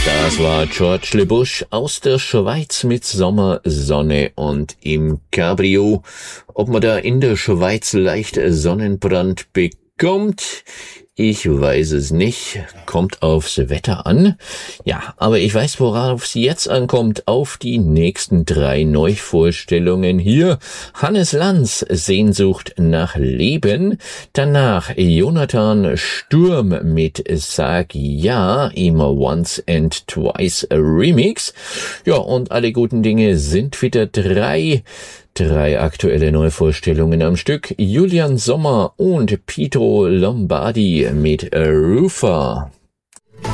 Das war George Le Bush aus der Schweiz mit Sommer, Sonne und im Cabrio. Ob man da in der Schweiz leicht Sonnenbrand bekommt, ich weiß es nicht. Kommt aufs Wetter an. Ja, aber ich weiß, worauf es jetzt ankommt. Auf die nächsten 3 Neuvorstellungen hier. Hannes Lanz, Sehnsucht nach Leben. Danach Jonathan Sturm mit Sag Ja, immer Once and Twice Remix. Ja, und alle guten Dinge sind wieder 3 aktuelle Neuvorstellungen am Stück. Julian Sommer und Pietro Lombardi mit Rufa.